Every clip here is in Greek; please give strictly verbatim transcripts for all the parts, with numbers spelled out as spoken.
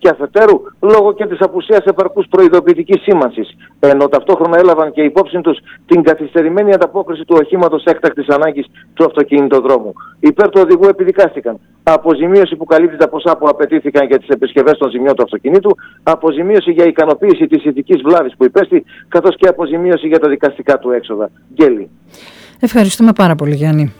αφετέρου λόγω και της απουσίας επαρκούς προειδοποιητικής σήμανσης, ενώ ταυτόχρονα έλαβαν και υπόψη τους την καθυστερημένη ανταπόκριση του οχήματος έκτακτης ανάγκης του αυτοκινητοδρόμου. Υπέρ του οδηγού επιδικάστηκαν αποζημίωση που καλύπτει τα ποσά που απαιτήθηκαν για τις επισκευές των ζημιών του αυτοκινήτου, αποζημίωση για ικανοποίηση της ηθικής βλάβης που υπέστη, καθώς και αποζημίωση για τα δικαστικά του έξοδα. Γκέλη. Ευχαριστούμε πάρα πολύ, Γιάννη.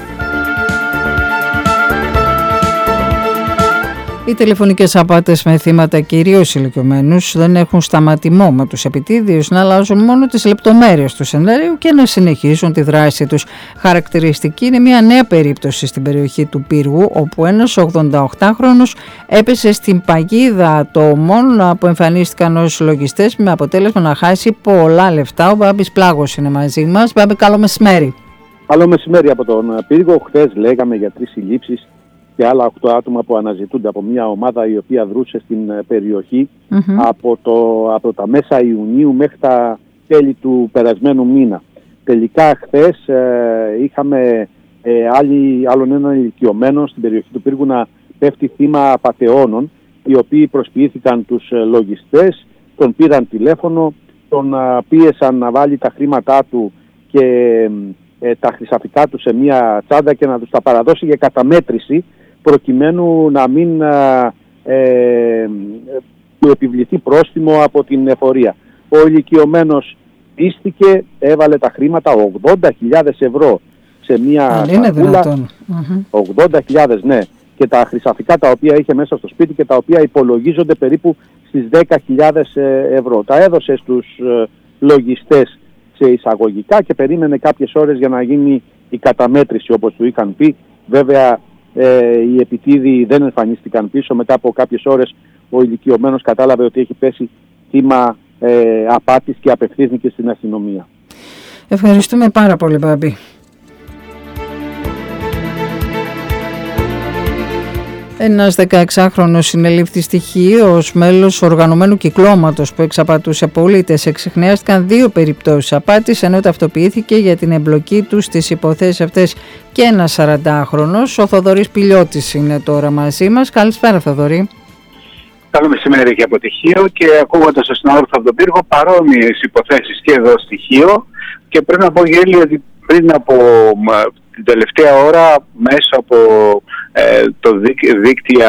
Οι τηλεφωνικές απάτες με θύματα κυρίως ηλικιωμένους δεν έχουν σταματημό, με τους επιτίδιους να αλλάζουν μόνο τις λεπτομέρειες του σενάριου και να συνεχίζουν τη δράση τους. Χαρακτηριστική είναι μια νέα περίπτωση στην περιοχή του Πύργου, όπου ένας ογδονταοκτάχρονος έπεσε στην παγίδα ατόμων που εμφανίστηκαν ως λογιστές, με αποτέλεσμα να χάσει πολλά λεφτά. Ο Μπάμπης Πλάγος είναι μαζί μας. Μπάμπη, καλό μεσημέρι. Καλό μεσημέρι από τον Πύργο. Χθες λέγαμε για τρεις συλλήψεις και άλλα οκτώ άτομα που αναζητούνται από μια ομάδα η οποία δρούσε στην περιοχή mm-hmm. από, το, από τα μέσα Ιουνίου μέχρι τα τέλη του περασμένου μήνα. Τελικά χθες ε, είχαμε ε, άλλη, άλλον έναν ηλικιωμένο στην περιοχή του Πύργου να πέφτει θύμα απατεώνων, οι οποίοι προσποιήθηκαν τους ε, λογιστές, τον πήραν τηλέφωνο, τον ε, πίεσαν να βάλει τα χρήματά του και ε, τα χρυσαφικά του σε μια τσάντα και να τους τα παραδώσει για καταμέτρηση, προκειμένου να μην ε, του επιβληθεί πρόστιμο από την εφορία. Ο ηλικιωμένος πίστηκε, έβαλε τα χρήματα, ογδόντα χιλιάδες ευρώ σε μια σακούλα, ογδόντα χιλιάδες, ναι, και τα χρυσαφικά τα οποία είχε μέσα στο σπίτι και τα οποία υπολογίζονται περίπου στις δέκα χιλιάδες ευρώ. Τα έδωσε στους λογιστές σε εισαγωγικά και περίμενε κάποιες ώρες για να γίνει η καταμέτρηση, όπως του είχαν πει. Βέβαια, Ε, οι επιτίδιοι δεν εμφανίστηκαν πίσω. Μετά από κάποιες ώρες ο ηλικιωμένος κατάλαβε ότι έχει πέσει θύμα ε, απάτης και απευθύνθηκε στην αστυνομία. Ευχαριστούμε πάρα πολύ, Μπάμπη. Ένας δεκαεξάχρονος συνελήφθη στοιχείο ως μέλος οργανωμένου κυκλώματος που εξαπατούσε πολίτες. Εξιχνιάστηκαν δύο περιπτώσεις απάτης, ενώ ταυτοποιήθηκε για την εμπλοκή του στις υποθέσεις αυτές και ένας σαραντάχρονος. Ο Θοδωρής Πηλιώτης είναι τώρα μαζί μας. Καλησπέρα, Θοδωρή. Καλό μεσημέρι και από Τυχείο, και ακούγοντας τον συνάδελφο από τον Πύργο, παρόμοιες υποθέσεις και εδώ στοιχείο, και πρέπει να πω, Γέλη, ότι πριν από την τελευταία ώρα μέσω από ε, το δίκ, δίκτυα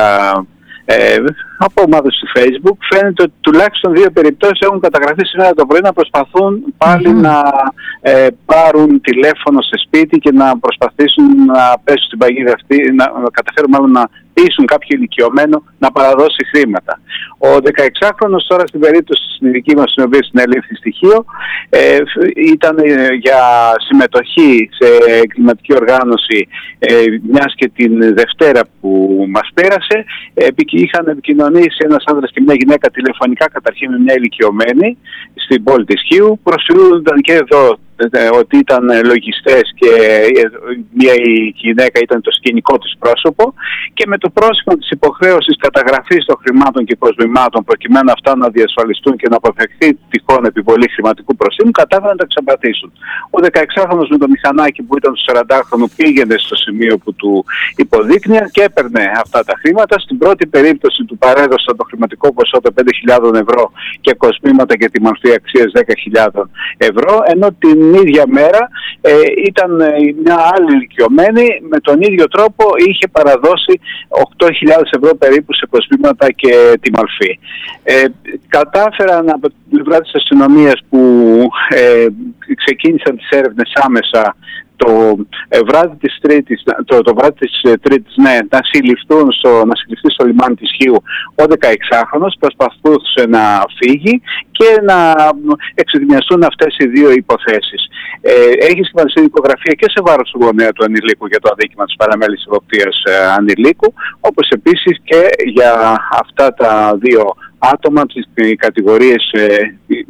ε, από ομάδες του Facebook φαίνεται ότι τουλάχιστον δύο περιπτώσεις έχουν καταγραφεί σήμερα το πρωί να προσπαθούν πάλι mm-hmm. να ε, πάρουν τηλέφωνο σε σπίτι και να προσπαθήσουν να πέσουν στην παγίδα αυτή, να, να καταφέρουν μάλλον να πείσουν κάποιο ηλικιωμένο να παραδώσει χρήματα. Ο δεκαεξάχρονος τώρα στην περίπτωση στην δική μας, στην οποία συνελήφθη στοιχείο, ε, ήταν ε, για συμμετοχή σε εγκληματική οργάνωση, ε, μιας και την Δευτέρα που μας πέρασε, ε, είχαν επικοινωνήσει ένας άντρας και μια γυναίκα τηλεφωνικά, καταρχήν με μια ηλικιωμένη στην πόλη της Χίου. Προσφυλούνταν και εδώ ότι ήταν λογιστές και μια η γυναίκα ήταν το σκηνικό της πρόσωπο, και με το πρόσημο της υποχρέωσης καταγραφής των χρημάτων και προσβημάτων προκειμένου αυτά να διασφαλιστούν και να αποφευχθεί τυχόν επιβολή χρηματικού προστίμου, κατάφεραν να τα εξαπατήσουν. Ο δεκαεξάχρονος με το μηχανάκι που ήταν του σαραντάχρονου πήγαινε στο σημείο που του υποδείκνυαν και έπαιρνε αυτά τα χρήματα. Στην πρώτη περίπτωση του παρέδωσαν το χρηματικό ποσό των πέντε χιλιάδες ευρώ και κοσμήματα και τη μορφή αξίας δέκα χιλιάδες ευρώ, ενώ την την ίδια μέρα ε, ήταν μια άλλη ηλικιωμένη, με τον ίδιο τρόπο είχε παραδώσει οκτώ χιλιάδες ευρώ περίπου σε κοσμήματα και τη μορφή. Ε, κατάφεραν από την πλευρά της αστυνομίας που ε, ξεκίνησαν τις έρευνες άμεσα το ε, βράδυ της Τρίτης, το, το βράδυ της ε, Τρίτης, ναι, να συλληφθούν στο, να συλληφθεί στο λιμάνι της Χίου ο δεκαεξάχρονος, προσπαθούσε να φύγει και να εξετιμιαστούν αυτές οι δύο υποθέσεις. Ε, έχει σχηματιστεί δικογραφία και σε βάρος του γονέα του ανηλίκου για το αδίκημα της παραμέλησης εποπτείας ε, ανηλίκου, όπως επίσης και για αυτά τα δύο άτομα, τις κατηγορίες ε,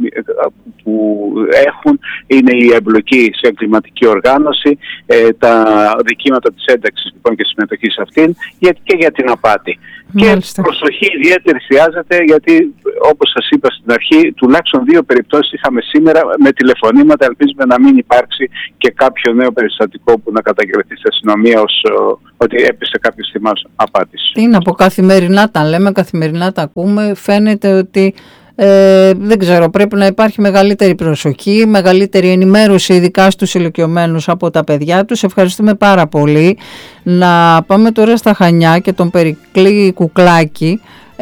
που έχουν είναι η εμπλοκή σε εγκληματική οργάνωση, ε, τα δικήματα της ένταξης λοιπόν και συμμετοχής σε αυτήν, γιατί και για την απάτη. Μάλιστα. Και προσοχή ιδιαίτερη χρειάζεται, γιατί όπως σας είπα στην αρχή, τουλάχιστον δύο περιπτώσεις είχαμε σήμερα με τηλεφωνήματα. Ελπίζουμε να μην υπάρξει και κάποιο νέο περιστατικό που να καταγγελθεί στην αστυνομία ως ότι έπεσε κάποιος θυμός απάτης. Τι είναι από καθημερινά τα λέμε, καθημερινά τα ακούμε, φαίνεται ότι Ε, δεν ξέρω, πρέπει να υπάρχει μεγαλύτερη προσοχή, μεγαλύτερη ενημέρωση ειδικά στους ηλικιωμένους από τα παιδιά τους. Ευχαριστούμε πάρα πολύ. Να πάμε τώρα στα Χανιά και τον Περικλή Κουκλάκη.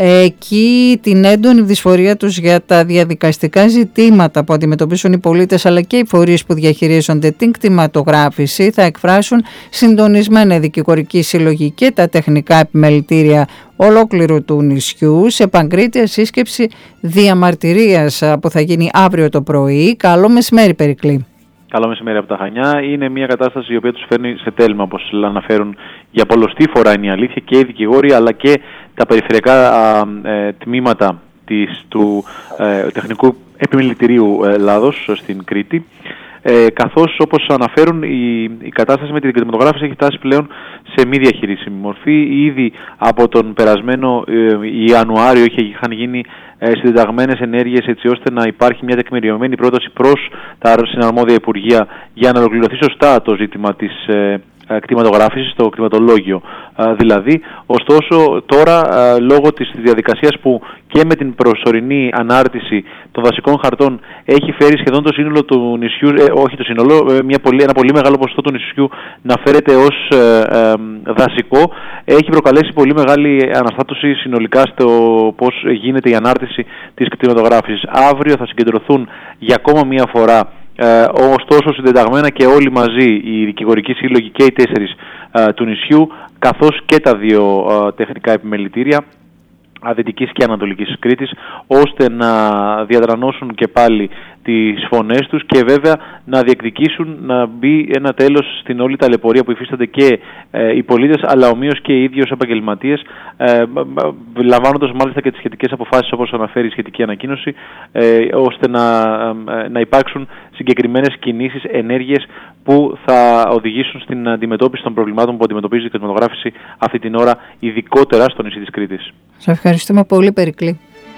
Εκεί την έντονη δυσφορία τους για τα διαδικαστικά ζητήματα που αντιμετωπίσουν οι πολίτες αλλά και οι φορείς που διαχειρίζονται την κτηματογράφηση θα εκφράσουν συντονισμένα δικηγορική συλλογή και τα τεχνικά επιμελητήρια ολόκληρου του νησιού σε παγκρίτια σύσκεψη διαμαρτυρίας που θα γίνει αύριο το πρωί. Καλό μεσημέρι, Περικλή. Καλό μεσημέρι από τα Χανιά. Είναι μια κατάσταση η οποία τους φέρνει σε τέλμα, όπως αναφέρουν για πολλοστή φορά, είναι η αλήθεια, και οι δικηγόροι αλλά και τα περιφερειακά α, ε, τμήματα της, του ε, Τεχνικού Επιμελητηρίου Ελλάδος στην Κρήτη. Ε, καθώς, όπως αναφέρουν, η, η κατάσταση με την κτηματογράφηση έχει φτάσει πλέον σε μη διαχειρίσιμη μορφή. Ήδη από τον περασμένο ε, Ιανουάριο είχαν γίνει ε, συντεταγμένες ενέργειες έτσι ώστε να υπάρχει μια τεκμηριωμένη πρόταση προς τα συναρμόδια υπουργεία για να ολοκληρωθεί σωστά το ζήτημα της ε, κτηματογράφησης, το κτηματολόγιο δηλαδή. Ωστόσο τώρα λόγω της διαδικασίας που και με την προσωρινή ανάρτηση των δασικών χαρτών έχει φέρει σχεδόν το σύνολο του νησιού, ε, όχι το σύνολο, μια πολύ, ένα πολύ μεγάλο ποσοστό του νησιού να φέρεται ως ε, ε, δασικό, έχει προκαλέσει πολύ μεγάλη αναστάτωση συνολικά στο πώς γίνεται η ανάρτηση της κτηματογράφησης. Αύριο θα συγκεντρωθούν για ακόμα μία φορά, Ε, ωστόσο συντεταγμένα και όλοι μαζί, οι δικηγορικοί σύλλογοι και οι τέσσερις ε, του νησιού, καθώς και τα δύο ε, τεχνικά επιμελητήρια Δυτικής και Ανατολικής Κρήτης, ώστε να διαδρανώσουν και πάλι τις φωνές τους και βέβαια να διεκδικήσουν να μπει ένα τέλος στην όλη ταλαιπωρία που υφίστανται και ε, οι πολίτες, αλλά ομοίως και οι ίδιοι ως επαγγελματίες, ε, λαμβάνοντας μάλιστα και τις σχετικές αποφάσεις όπως αναφέρει η σχετική ανακοίνωση, ε, ώστε να, ε, να υπάρξουν συγκεκριμένες κινήσεις, ενέργειες που θα οδηγήσουν στην αντιμετώπιση των προβλημάτων που αντιμετωπίζει η κτηματογράφηση αυτή την ώρα, ειδικότερα στο νησί της Κρήτης. Σε ευχαριστούμε πολύ, Περικλή.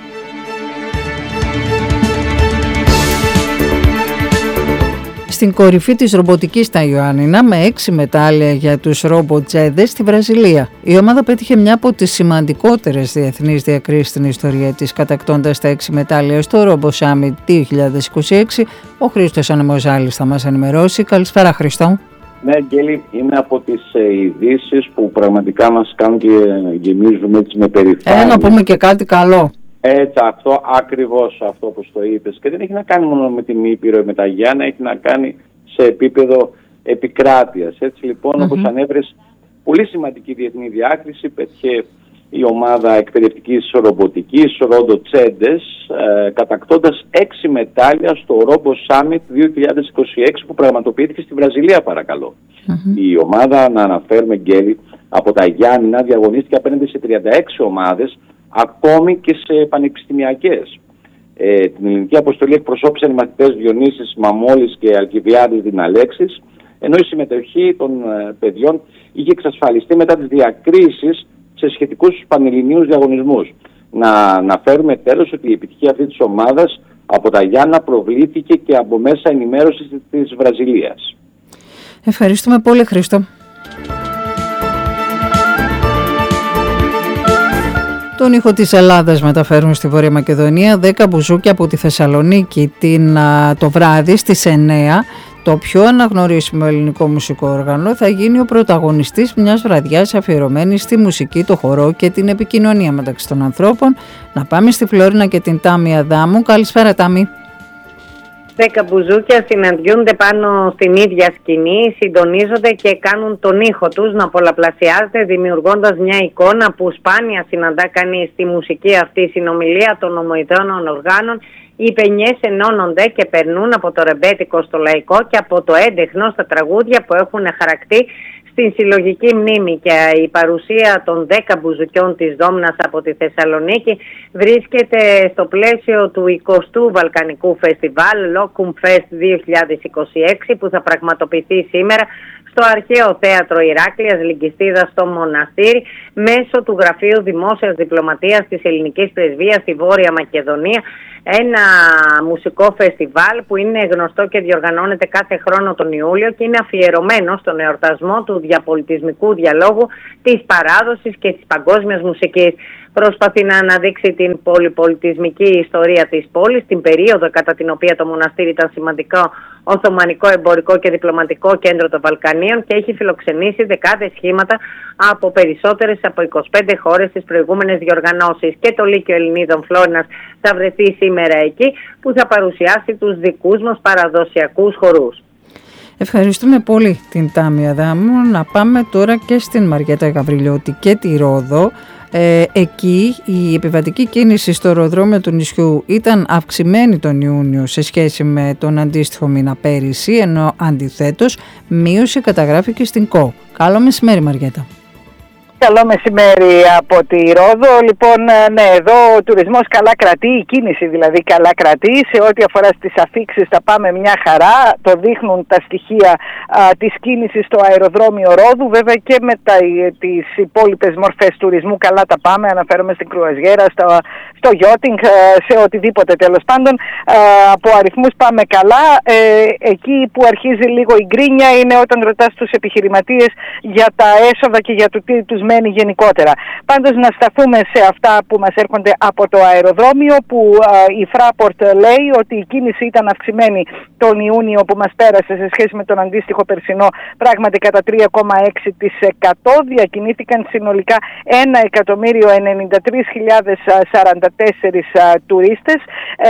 Στην κορυφή της ρομποτικής στα Ιωάννινα, με έξι μετάλλια για τους ρομποτζέδες στη Βραζιλία. Η ομάδα πέτυχε μια από τις σημαντικότερες διεθνείς διακρίσεις στην ιστορία της, κατακτώντας τα έξι μετάλλια στο Robo Summit δύο χιλιάδες είκοσι έξι. Ο Χρήστος Ανεμοζάλης θα μας ενημερώσει. Καλησπέρα, Χρήστο. Ναι, Αγγέλη, είναι από τις ειδήσεις που πραγματικά μας κάνουν και γεμίζουμε έτσι με περηφάνεια. Ε, να πούμε και κάτι καλό. Έτσι, αυτό ακριβώς αυτό που το είπες. Και δεν έχει να κάνει μόνο με την Ήπειρο ή με τα Γιάννα, έχει να κάνει σε επίπεδο επικράτειας. Έτσι λοιπόν, mm-hmm. όπως ανέφερες, πολύ σημαντική διεθνή διάκριση πέτυχε η ομάδα εκπαιδευτικής ρομποτικής Ροντοτσέντες, ε, κατακτώντας έξι μετάλλια στο Robo Summit δύο χιλιάδες είκοσι έξι που πραγματοποιήθηκε στη Βραζιλία, παρακαλώ. Mm-hmm. Η ομάδα, να αναφέρουμε, Γκέλη, από τα Γιάννηνα διαγωνίστηκε απέναντι σε τριάντα έξι ομάδες, ακόμη και σε πανεπιστημιακές. Ε, την ελληνική αποστολή εκπροσώπησαν οι μαθητές Διονύσης Μαμόλης και Αλκιβιάδης Διναλέξης, ενώ η συμμετοχή των ε, παιδιών είχε εξασφαλιστεί μετά τις διακρίσεις σε σχετικούς πανελληνίους διαγωνισμούς. Να αναφέρουμε τέλος ότι η επιτυχία αυτή της ομάδας από τα Γιάννα προβλήθηκε και από μέσα ενημέρωσης της Βραζιλίας. Ευχαριστούμε πολύ, Χρήστο. Τον ήχο της Ελλάδας μεταφέρουν στη Βόρεια Μακεδονία δέκα μπουζούκια από τη Θεσσαλονίκη την, το βράδυ στις εννέα. Το πιο αναγνωρίσιμο ελληνικό μουσικό όργανο θα γίνει ο πρωταγωνιστής μιας βραδιάς αφιερωμένης στη μουσική, το χορό και την επικοινωνία μεταξύ των ανθρώπων. Να πάμε στη Φλόρινα και την Τάμι Αδάμου. Καλησπέρα, Τάμι. Δέκα μπουζούκια συναντιούνται πάνω στην ίδια σκηνή, συντονίζονται και κάνουν τον ήχο τους να πολλαπλασιάζεται, δημιουργώντας μια εικόνα που σπάνια συναντά κανείς στη μουσική αυτή συνομιλία των ομοειδώνων οργάνων. Οι παινιές ενώνονται και περνούν από το ρεμπέτικο στο λαϊκό και από το έντεχνο στα τραγούδια που έχουν χαρακτή στην συλλογική μνήμη, και η παρουσία των δέκα μπουζουκιών της Δόμνας από τη Θεσσαλονίκη βρίσκεται στο πλαίσιο του εικοστού Βαλκανικού Φεστιβάλ Locum Fest δύο χιλιάδες είκοσι έξι που θα πραγματοποιηθεί σήμερα στο αρχαίο θέατρο Ηράκλειας Λυκιστίδας στο Μοναστήρι μέσω του Γραφείου Δημόσιας Διπλωματίας της Ελληνικής Πρεσβείας στη Βόρεια Μακεδονία. Ένα μουσικό φεστιβάλ που είναι γνωστό και διοργανώνεται κάθε χρόνο τον Ιούλιο και είναι αφιερωμένο στον εορτασμό του διαπολιτισμικού διαλόγου, της παράδοσης και της παγκόσμιας μουσικής. Προσπαθεί να αναδείξει την πολυπολιτισμική ιστορία της πόλης, την περίοδο κατά την οποία το μοναστήρι ήταν σημαντικό Οθωμανικό εμπορικό και διπλωματικό κέντρο των Βαλκανίων και έχει φιλοξενήσει δεκάδες σχήματα από περισσότερες από είκοσι πέντε χώρες στις προηγούμενες διοργανώσεις. Και το Λύκειο Ελληνίδων Φλόρινας θα βρεθεί σήμερα εκεί, που θα παρουσιάσει τους δικούς μας παραδοσιακούς χορούς. Ευχαριστούμε πολύ την Τάμια Δάμου. Να πάμε τώρα και στην Μαριέτα Γαβριλιώτη και τη Ρόδο. Ε, εκεί η επιβατική κίνηση στο αεροδρόμιο του νησιού ήταν αυξημένη τον Ιούνιο σε σχέση με τον αντίστοιχο μήνα πέρυσι, ενώ αντιθέτως μείωση καταγράφηκε στην ΚΟ. Καλό μεσημέρι, Μαριέτα. Καλό μεσημέρι από τη Ρόδο. Λοιπόν, ναι, εδώ ο τουρισμός καλά κρατεί, η κίνηση δηλαδή καλά κρατεί. Σε ό,τι αφορά στις αφίξεις θα πάμε μια χαρά. Το δείχνουν τα στοιχεία α, της κίνησης στο αεροδρόμιο Ρόδου. Βέβαια και με τα, τις υπόλοιπες μορφές τουρισμού καλά τα πάμε. Αναφέρομαι στην κρουαζιέρα, στο, στο yachting, σε οτιδήποτε τέλος πάντων. Α, από αριθμούς πάμε καλά. Ε, εκεί που αρχίζει λίγο η γκρίνια είναι όταν ρωτάς τους επιχειρηματίες για τα έσοδα και για το τι τους μένει γενικότερα. Πάντως να σταθούμε σε αυτά που μας έρχονται από το αεροδρόμιο, που α, η Fraport λέει ότι η κίνηση ήταν αυξημένη τον Ιούνιο που μας πέρασε σε σχέση με τον αντίστοιχο περσινό, πράγματι κατά τρία κόμμα έξι τοις εκατό. Διακινήθηκαν συνολικά ένα εκατομμύριο ενενήντα τρεις χιλιάδες σαράντα τέσσερις τουρίστες. Ε,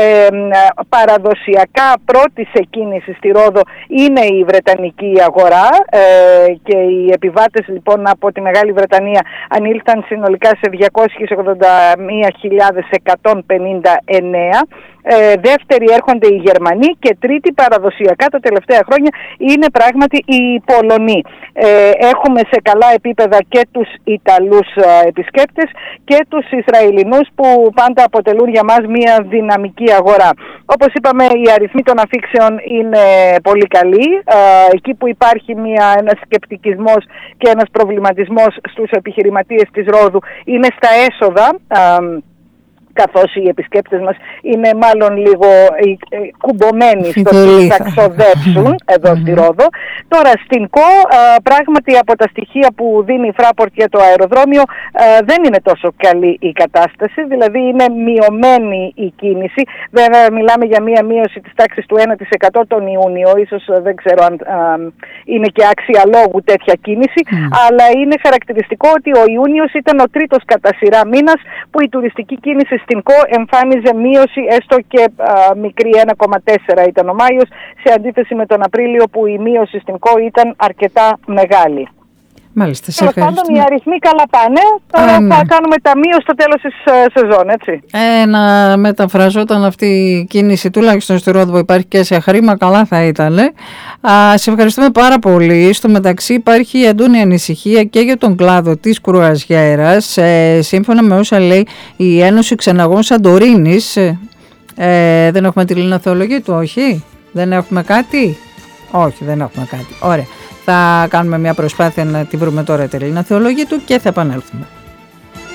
παραδοσιακά πρώτη σε κίνηση στη Ρόδο είναι η Βρετανική αγορά ε, και οι επιβάτες λοιπόν από τη Μεγάλη Βρετανία ανήλθαν συνολικά σε διακόσιες ογδόντα μία χιλιάδες εκατόν πενήντα εννέα. Ε, δεύτεροι έρχονται οι Γερμανοί και τρίτη παραδοσιακά τα τελευταία χρόνια είναι πράγματι οι Πολωνοί. Ε, έχουμε σε καλά επίπεδα και τους Ιταλούς ε, επισκέπτες και τους Ισραηλινούς, που πάντα αποτελούν για μας μια δυναμική αγορά. Όπως είπαμε, οι αριθμοί των αφήξεων είναι πολύ καλοί. Ε, εκεί που υπάρχει μια, ένας σκεπτικισμός και ένας προβληματισμός στους επιχειρηματίες της Ρόδου είναι στα έσοδα, ε, καθώς οι επισκέπτες μας είναι μάλλον λίγο ε, κουμπωμένοι στο τι θα ξοδέψουν εδώ στη Ρόδο. Τώρα στην ΚΟ, ε, πράγματι από τα στοιχεία που δίνει η Fraport για το αεροδρόμιο, ε, δεν είναι τόσο καλή η κατάσταση, δηλαδή είναι μειωμένη η κίνηση. Βέβαια μιλάμε για μία μείωση της τάξης του ένα τοις εκατό τον Ιούνιο, ίσως δεν ξέρω αν ε, είναι και άξια λόγου τέτοια κίνηση, mm. αλλά είναι χαρακτηριστικό ότι ο Ιούνιος ήταν ο τρίτος κατά σειρά μήνας που η τουριστική κίνηση στην ΚΟ εμφάνιζε μείωση, έστω και α, μικρή, ένα κόμμα τέσσερα ήταν ο Μάιος, σε αντίθεση με τον Απρίλιο που η μείωση στην ΚΟ ήταν αρκετά μεγάλη. Μάλιστα, σε ευχαριστούμε. Τέλος πάντων, οι αριθμοί καλά πάνε. Τώρα Α, ναι. θα κάνουμε ταμείο στο τέλος της uh, σεζόν, έτσι. Ε, να μεταφραζόταν αυτή η κίνηση, τουλάχιστον στη Ρόδο που υπάρχει και σε χρήμα, καλά θα ήταν. Α, σε ευχαριστούμε πάρα πολύ. Στο μεταξύ υπάρχει έντονη ανησυχία και για τον κλάδο της κρουαζιέρας. Ε, σύμφωνα με όσα λέει η Ένωση Ξεναγών Σαντορίνης, ε, ε, δεν έχουμε τη Λίνα Θεολογή του, όχι? Δεν έχουμε κάτι? Όχι, δεν έχουμε κάτι. Ωραία. Θα κάνουμε μια προσπάθεια να τη βρούμε τώρα τη Λίνα Θεολογή του και θα επανέλθουμε.